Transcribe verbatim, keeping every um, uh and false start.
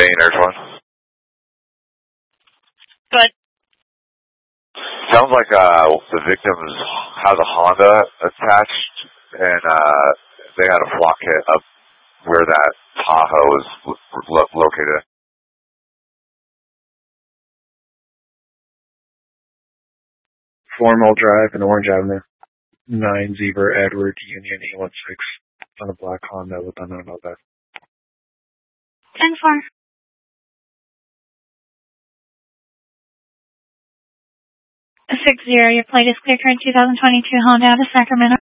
Maine Air one. Good. Sounds like uh, the victim has a Honda attached, and uh, they had a flock hit up where that Tahoe is lo- located. Formal Drive in Orange Avenue. nine Zebra Edward Union E one six on a black Honda with unknown O B E. ten four. six zero, your plate is clear current two thousand twenty-two Honda out of Sacramento.